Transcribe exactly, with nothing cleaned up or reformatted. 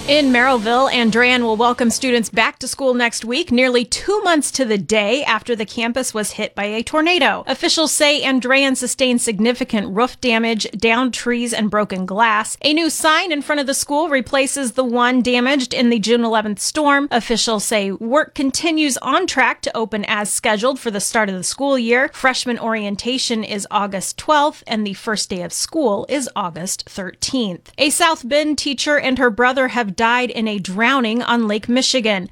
In Merrillville, Andrean will welcome students back to school next week, nearly two months to the day after the campus was hit by a tornado. Officials say Andrean sustained significant roof damage, downed trees, and broken glass. A new sign in front of the school replaces the one damaged in the June eleventh storm. Officials say work continues on track to open as scheduled for the start of the school year. Freshman orientation is August twelfth, and the first day of school is August thirteenth. A South Bend teacher and her brother have died in a drowning on Lake Michigan.